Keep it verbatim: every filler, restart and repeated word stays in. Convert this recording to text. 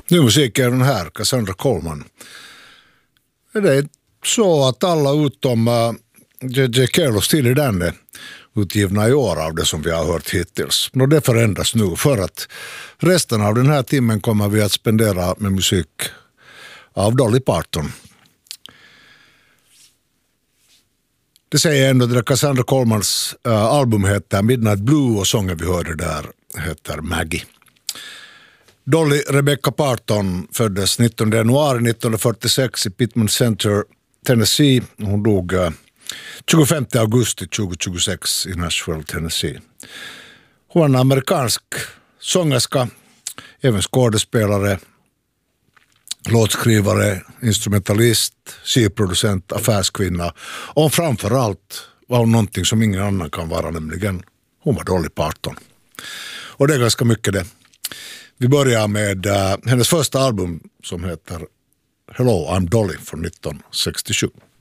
Nu musik är den här, Cassandra Coleman. Det är så att alla utom uh, J J Carlos till den är utgivna i år av det som vi har hört hittills. Och det förändras nu för att resten av den här timmen kommer vi att spendera med musik av Dolly Parton. Det säger ändå att Cassandra Colemans uh, album heter Midnight Blue och sången vi hörde där heter Maggie. Dolly Rebecca Parton föddes nittonde januari nittonhundrafyrtiosex i Pittman Center, Tennessee. Hon dog uh, tjugofemte augusti tjugohundratjugosex i Nashville, Tennessee. Hon var en amerikansk sångerska, även skådespelare, låtskrivare, instrumentalist, skivproducent, affärskvinna. Och framförallt var hon någonting som ingen annan kan vara, nämligen hon var Dolly Parton. Och det är ganska mycket det. Vi börjar med uh, hennes första album som heter Hello, I'm Dolly från nittonhundrasextiosju.